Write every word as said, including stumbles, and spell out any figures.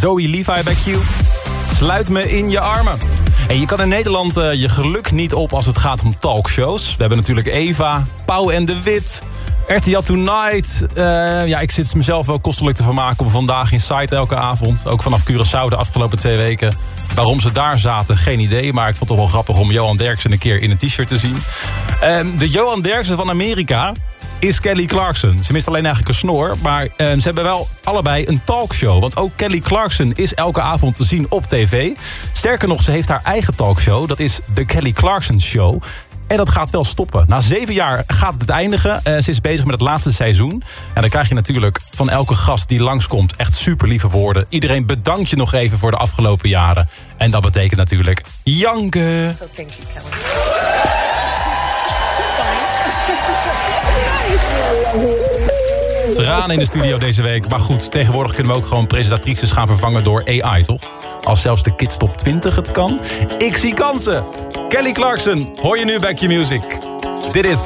Zoe Levi bij Q. Sluit me in je armen. Hey, je kan in Nederland uh, je geluk niet op als het gaat om talkshows. We hebben natuurlijk Eva, Pauw en de Wit, R T L Tonight. Uh, ja, ik zit mezelf wel kostelijk te vermaken op Vandaag in Site elke avond. Ook vanaf Curaçao de afgelopen twee weken. Waarom ze daar zaten, geen idee. Maar ik vond het toch wel grappig om Johan Derksen een keer in een t-shirt te zien. Uh, de Johan Derksen van Amerika is Kelly Clarkson. Ze mist alleen eigenlijk een snor, maar uh, ze hebben wel allebei een talkshow. Want ook Kelly Clarkson is elke avond te zien op tv. Sterker nog, ze heeft haar eigen talkshow. Dat is de Kelly Clarkson Show. En dat gaat wel stoppen. Na zeven jaar gaat het eindigen. Uh, ze is bezig met het laatste seizoen. En dan krijg je natuurlijk van elke gast die langskomt echt super lieve woorden. Iedereen bedankt je nog even voor de afgelopen jaren. En dat betekent natuurlijk janken. So thank you, Kelly. Tranen in de studio deze week. Maar goed, tegenwoordig kunnen we ook gewoon presentatrices gaan vervangen door A I, toch? Als zelfs de Kids Top twintig het kan. Ik zie kansen. Kelly Clarkson, hoor je nu bij Q Music. Dit is